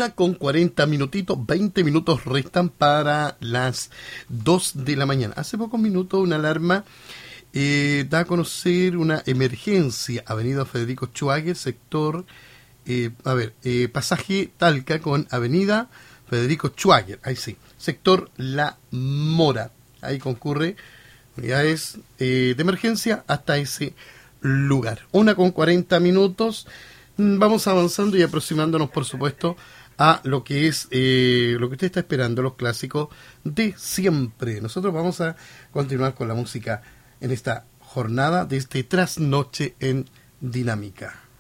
1:40 minutitos, 20 minutos restan para las 2 de la mañana. Hace pocos minutos una alarma da a conocer una emergencia, avenida Federico Schwager, sector, pasaje Talca con avenida Federico Schwager, ahí sí, sector La Mora. Ahí concurre unidades de emergencia hasta ese lugar. 1:40 minutos. Vamos avanzando y aproximándonos, por supuesto, a lo que es lo que usted está esperando, los clásicos de siempre. Nosotros vamos a continuar con la música en esta jornada de este trasnoche en Dinámica.